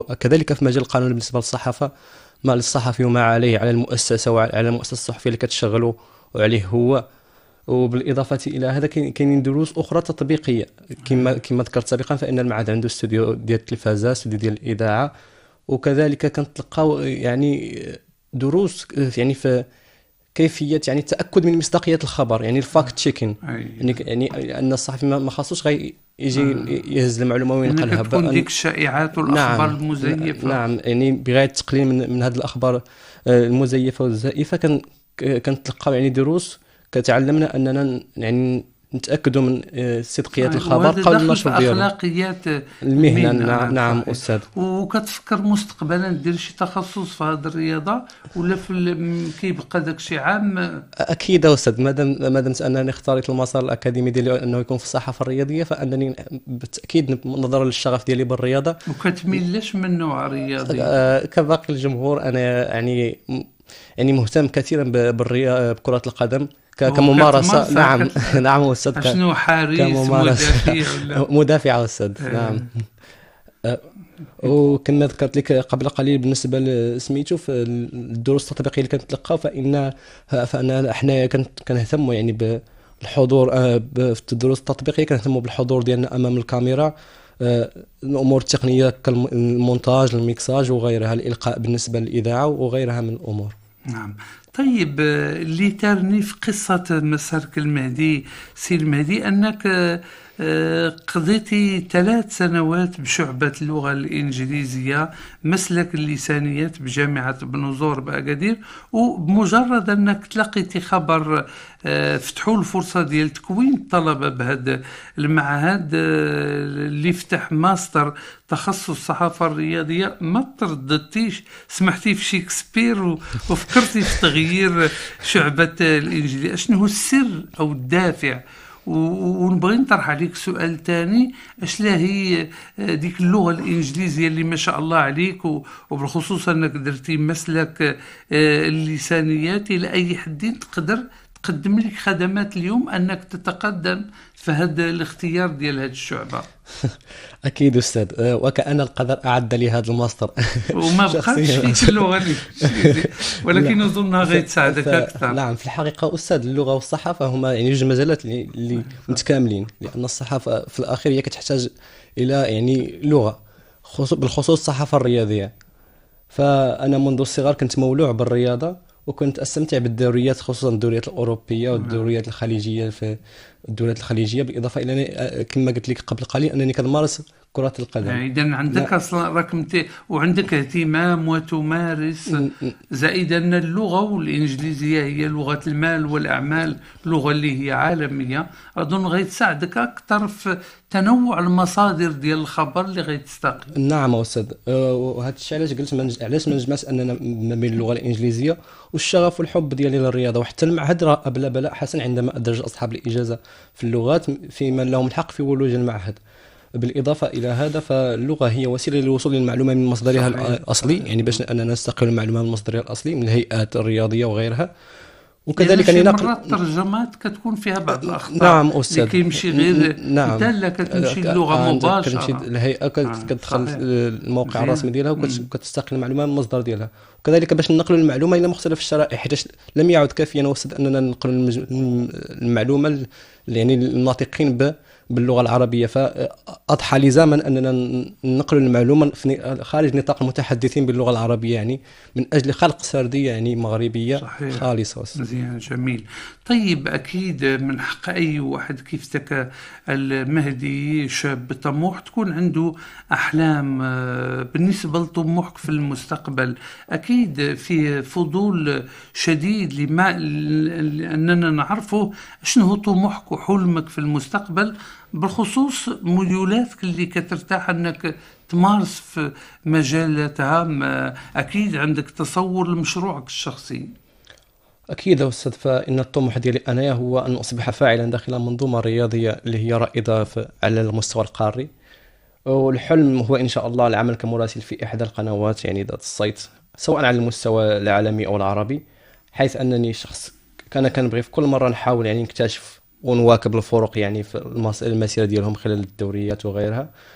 كذلك في مجال القانون بالنسبة للصحافة، ما للصحفي وما عليه على المؤسسة وعلى المؤسسة الصحفية اللي كتشغله وعليه هو. وبالإضافة إلى هذا كاينين دروس أخرى تطبيقية، كما ذكرت سابقا، فإن المعهد عنده استوديو ديال التلفازة، استوديو ديال الإذاعة. وكذلك كنتلقاو يعني دروس يعني في كيفية يعني التأكد من مصداقية الخبر، يعني الفاكت تشيكين. أي. يعني أن الصحفي ما خاصوش غير يجي يهز المعلومة انك وينقلها تكون بأن. ديك الشائعات والاخبار نعم. المزيفه. نعم، يعني بغاية التقليل من هذه الأخبار المزيفة والزائفة. كنتلقاو يعني دروس كتعلمنا أننا يعني نتأكدوا من صدقية صحيح، الخبر وهذا قبل داخل في النشر ديالو. اخلاقيات المهنة، المهنه. نعم صحيح. أستاذ. وكتفكر مستقبلا دير شي تخصص في هذه الرياضه، ولا كيبقى داك الشيء عام؟ أكيد أستاذ، ما دام أنني اختاريت المسار الأكاديمي ديالي أنه يكون في الصحافة الرياضية، فأنني بالتأكيد نظرا للشغف ديالي بالرياضة. وكتميل لاش من نوع رياضي؟ كباقي الجمهور أنا يعني مهتم كثيرا بكرة القدم كممارسة. وكتمارسها نعم. نعم أستاذ. شنو، حارس، كممارسة. مدافع ولا؟ مدافع أستاذ، نعم. آه. أه، وكما ذكرت لك قبل قليل بالنسبة لسميتو في الدروس التطبيقية اللي كنتلقاو، فإن احنا كنهتموا يعني بالحضور في الدروس التطبيقية، كنهتموا بالحضور ديالنا أمام الكاميرا. الأمور التقنية كالمونتاج، الميكساج وغيرها، الإلقاء بالنسبة للإذاعة وغيرها من الأمور. نعم. طيب، اللي تارني في قصة مسارك المهدي سي المهدي أنك قضيتي 3 سنوات بشعبة اللغة الإنجليزية، مسلك اللسانيات بجامعة بنزور بأكادير. وبمجرد أنك تلقيتي خبر فتحوا الفرصة ديال تكوين الطلبة بهذا المعهد اللي فتح ماستر تخصص الصحافة الرياضية، ما ترددتيش، سمحتي في شكسبير وفكرتي في تغيير شعبة الإنجليزية؟ شنو هو السر أو الدافع؟ ونبغي نطرح عليك سؤال تاني، اش لا هي ديك اللغة الإنجليزية اللي ما شاء الله عليك، وبالخصوص أنك درتي مسلك اللسانيات، إلى أي حد تقدر تقدم لك خدمات اليوم أنك تتقدم في هذا الاختيار ديال هذه الشعبة؟ أكيد أستاذ. وكأن القدر أعد لي هذا الماستر. وما بقاتش شخصيا. فيك اللغة الإنجليزية، لا. ولكن أظنها غيتساعدك أكثر. نعم، في الحقيقة أستاذ، اللغة والصحافة هما يعني جوج مجالات اللي متكاملين، لأن الصحافة في الأخير هي كتحتاج إلى يعني لغة، بالخصوص الصحافة الرياضية. فأنا منذ الصغر كنت مولوع بالرياضة، وكنت أستمتع بالدوريات، خصوصا الدوريات الأوروبية والدوريات الخليجية. في الدوريات الخليجية، بالإضافة إلى كما قلت لك قبل قليل أنني كنمارس كرة القدم. إذا عندك لا. أصلا راك وعندك اهتمام وتمارس، زائد أن اللغة والإنجليزية هي لغة المال والأعمال، لغة اللي هي عالمية، أظن غيتساعدك أكثر في تنوع المصادر ديال الخبر اللي غيتستقي. نعم أستاذ. وهذا الشيء علاش قلت علاش ما نجمعش أننا ما بين اللغة الإنجليزية والشغف والحب ديالي للرياضة. وحتى المعهد راه أبلى بلاء حسن عندما أدرج أصحاب الإجازة في اللغات في من لهم الحق في ولوج المعهد. بالإضافة إلى هذا، فاللغة هي وسيلة للوصول للمعلومة من مصدرها صحيح. الأصلي، صحيح. يعني باش أننا نستقل المعلومة من مصدرها الأصلي من الهيئات الرياضية وغيرها. لأن وكذلك شي يعني نقل. مرات ترجمات كتكون فيها بعض الأخطاء نعم اللي أستاذ. كيمشي غير نعم. دالة، كتمشي اللغة أنت كتمشي مباشرة. الهيئة كتدخل صحيح. الموقع مزيان. الرسمي ديالها وكتستقل المعلومة من المصدر ديالها. وكذلك باش ننقلوا المعلومة إلى مختلف الشرائح، حيت لم يعد كافيا أستاذ أننا ننقل المعلومة يعني الناطقين باللغة العربية، فأضحى لزاما أننا ننقل المعلومة خارج نطاق المتحدثين باللغة العربية، يعني من أجل خلق سردية يعني مغربية صحيح. خالصة. مزيان، جميل. طيب، أكيد من حق أي واحد كيفتك المهدي شاب طموح تكون عنده أحلام. بالنسبة لطموحك في المستقبل، أكيد في فضول شديد لأننا نعرفه شنو هو طموحك وحلمك في المستقبل، بالخصوص ميولاتك اللي كترتاح أنك تمارس في مجالاتها. أكيد عندك تصور لمشروعك الشخصي. أكيد أستاذ. فإن الطموح ديالي أنا هو أن أصبح فاعلا داخل منظومة رياضية اللي هي رائدة على المستوى القاري. والحلم هو إن شاء الله العمل كمراسل في إحدى القنوات يعني ذات الصيت، سواء على المستوى العالمي أو العربي، حيث أنني شخص كنبغي في كل مرة نحاول يعني نكتشف ونواكب الفرق يعني في المسيرة ديالهم خلال الدوريات وغيرها.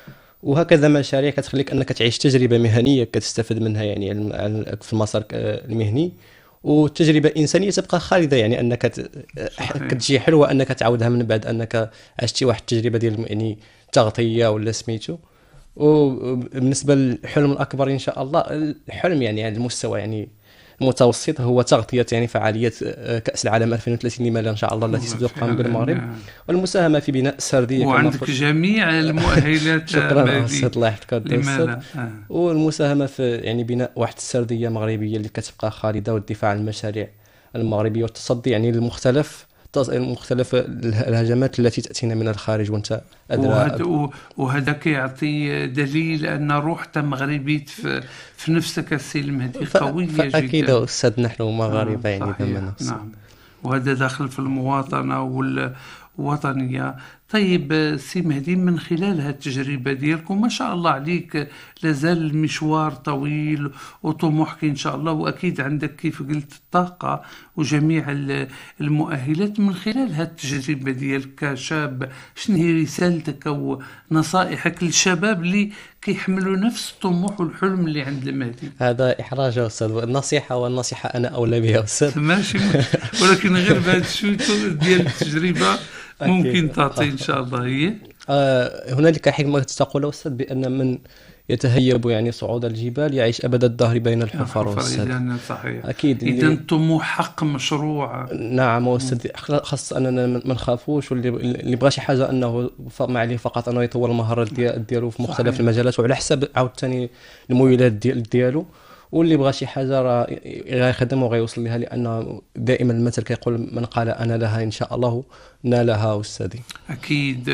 وهكذا مشاريع كتخليك انك تعيش تجربه مهنيه كتستفد منها يعني في المسار المهني، والتجربه الانسانيه تبقى خالده، يعني انك صحيح. كتجي حلوه انك تعاودها من بعد انك عشتي واحد التجربه ديال يعني تغطيه ولا سميتو. وبالنسبه للحلم الاكبر ان شاء الله، الحلم يعني على المستوى يعني المتوسط هو تغطيه يعني فعاليات كاس العالم 2030 لما لا ان شاء الله التي ستقام بالمغرب، فعلا. والمساهمه في بناء سرديه كما وعندك جميع المؤهلات شكرا مهدي. استاذ، الله يحفظك لما استاذ. لا والمساهمه في يعني بناء واحد السرديه مغربيه اللي كتبقى خالده، والدفاع عن المشاريع المغربيه، والتصدي يعني لمختلف الهجمات التي تاتينا من الخارج، وانت ادرى. وهذا كيعطي دليل أن روح مغربية في نفسك السي المهدي قوية فاكيد جدا. استاذ، نحن مغاربه يعني صحيح. دمنا. نعم. وهذا داخل في المواطنة والوطنية. طيب سي مهدي، من خلال هذه التجربة ديالكم ما شاء الله عليك، لازال المشوار طويل وطموحك إن شاء الله، وأكيد عندك كيف قلت الطاقة وجميع المؤهلات. من خلال هذه التجربة ديالك كشاب، شنو هي رسالتك أو نصائحك للشباب اللي كيحملوا نفس الطموح والحلم اللي عند المهدي؟ هذا احراج يا استاذ، النصيحه والنصيحه انا اولى بها استاذ. ماشي ولكن غير بهذا الشوط ديال التجربة ممكن تعطي إن شاء الله. هي هنالك حكمة تقول أستاذ بأن من يتهيب يعني صعود الجبال يعيش أبد الدهر بين الحفر أستاذ. صحيح. أكيد. إذا الطموح حق مشروع. نعم أستاذ، خاص أننا ما نخافوش، واللي بغى شي حاجة أنه ما عليه فقط أنه يطور المهارات ديالو في مختلف صحيح. المجالات، وعلى حسب عاوتاني الميولات ديالو. واللي بغى شي حاجه راه غيخدم وغيوصل لها، لانه دائما المثل كيقول من قال انا لها ان شاء الله نالها استاذي. اكيد.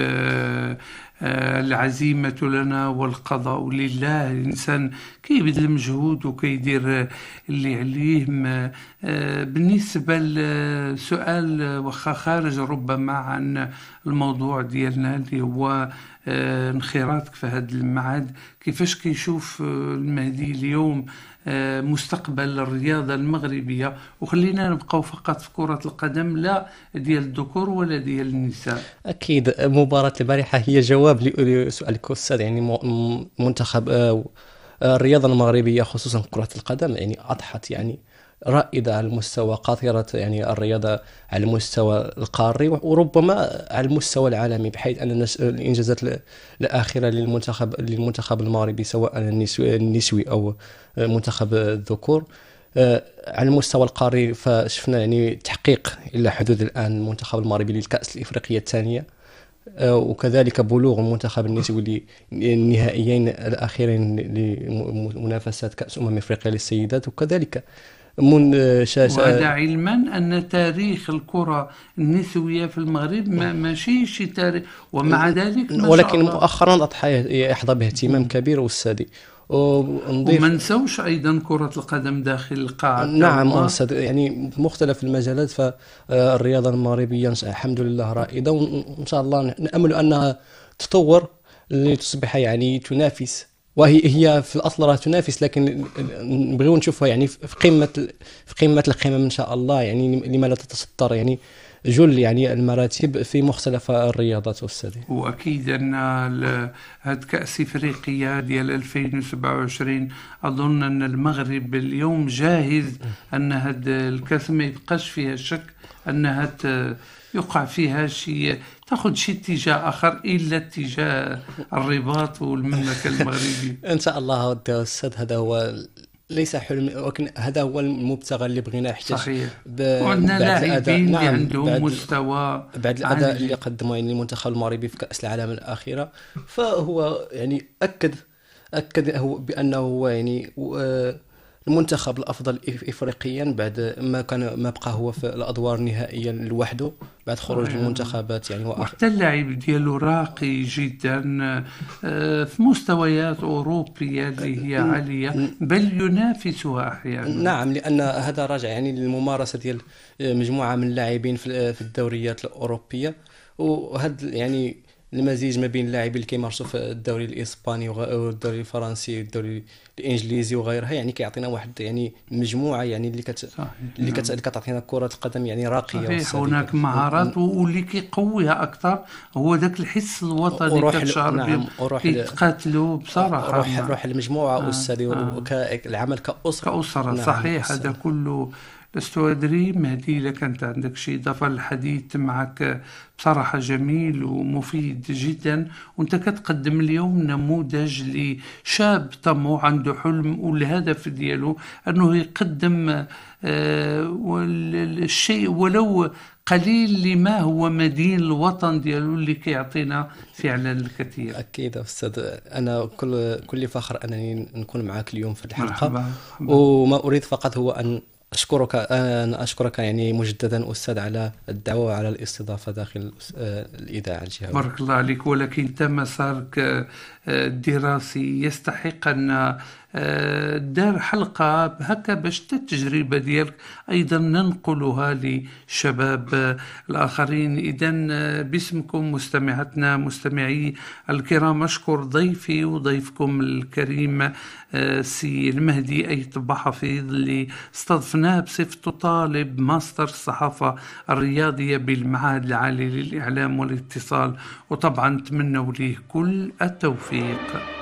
العزيمة لنا والقضاء لله. الإنسان كيبذل مجهود وكيدير اللي عليه. بالنسبة لسؤال وخا خارج ربما عن الموضوع ديالنا اللي هو انخراطك في هذا المعهد، كيفاش كيشوف المهدي اليوم مستقبل الرياضة المغربية؟ وخلينا نبقاو فقط في كرة القدم، لا ديال الذكور ولا ديال النساء. أكيد مباراة البارحة هي جواب لسؤالك أستاذ. يعني منتخب الرياضة المغربية خصوصا كرة القدم يعني أضحت يعني رائدة على المستوى، قاطرة يعني الرياضة على المستوى القاري وربما على المستوى العالمي، بحيث أن الإنجازات الأخيرة للمنتخب المغربي سواء النسوي أو منتخب الذكور على المستوى القاري، فشفنا يعني تحقيق إلى حدود الآن المنتخب المغربي للكأس الإفريقية الثانية، وكذلك بلوغ المنتخب النسوي للنهائيين الأخيرين لمنافسات كأس أفريقيا للسيدات، وكذلك وهذا علما أن تاريخ الكرة النسوية في المغرب ماشي شي تاريخ، ومع ذلك ولكن مؤخرا يحظى باهتمام كبير أستاذي. وما نسوش أيضا كرة القدم داخل القاعة. نعم أستاذ، يعني في مختلف المجالات فالرياضة المغربية الحمد لله رائدة، وإن شاء الله نأمل أنها تطور لتصبح يعني تنافس، وهي في الأصل راه تنافس، لكن نبغيو نشوفها يعني في قمة القمم إن شاء الله. يعني لما لا تتصدر يعني جل يعني المراتب في مختلف الرياضات أستاذي. وأكيد أن هاد كأس إفريقيا ديال 2027 أظن أن المغرب اليوم جاهز أن هاد الكأس ما يبقاش فيها شك أنها يقع فيها شيء، تأخذ شيء اتجاه آخر إلا اتجاه الرباط والمملكة المغربية. إن شاء الله أستاذ، هذا هو ليس حلم، ولكن هذا هو المبتغى اللي بغينا نحتاج. صحيح. وعندنا لاعبين اللي عندهم مستوى بعد الأداء اللي قدمه يعني المنتخب المغربي في كأس العالم الأخيرة، فهو يعني أكد هو بأنه هو يعني المنتخب الأفضل إفريقيا بعد ما بقى هو في الأدوار النهائية لوحده بعد خروج المنتخبات يعني. وحتى اللاعب ديالو راقي جدا في مستويات أوروبية اللي هي عالية، بل ينافسها أحيانا. نعم، لأن هذا راجع يعني للممارسة ديال مجموعة من اللاعبين في الدوريات الأوروبية، وهذا يعني المزيج ما بين اللاعبين اللي كيمارسوا في الدوري الاسباني والدوري الفرنسي والدوري الانجليزي وغيرها، يعني كيعطينا واحد يعني مجموعه يعني صحيح. اللي كتعطينا كره القدم يعني راقيه صحيح، وسليقه هناك مهارات واللي كيقويها اكثر هو ذاك الحس الوطني، كتشعر بهم نعم، وروح كيتقاتلوا بصراحه روح المجموعه آه أستاذي، آه العمل كأسرة. كأسرة. نعم صحيح، هذا أسرة. كله. لست أدري مهدي إذا كانت عندك شيء إضافة للحديث معك. بصراحة جميل ومفيد جدا، وأنت كتقدم اليوم نموذج لشاب طموح عنده حلم، والهدف دياله أنه يقدم الشيء ولو قليل لما هو مدين الوطن ديالو اللي كيعطينا فعلا الكثير. أكيد أستاذ، أنا كل فخر أنني نكون معك اليوم في الحلقة. مرحبا. وما أريد فقط هو أن أشكرك يعني مجددا أستاذ على الدعوة وعلى الاستضافة داخل الإذاعة الجهوية. بارك الله عليك. ولكن انت مسارك الدراسي يستحق أن دار حلقة هكا باش التجربة ديالك أيضا ننقلها لشباب الآخرين. إذن باسمكم مستمعاتنا مستمعي الكرام، أشكر ضيفي وضيفكم الكريم سي المهدي أيت بحفيظ اللي استضفناه بصفته طالب ماستر الصحافة الرياضية بالمعهد العالي للإعلام والاتصال، وطبعا نتمنى ليه كل التوفيق.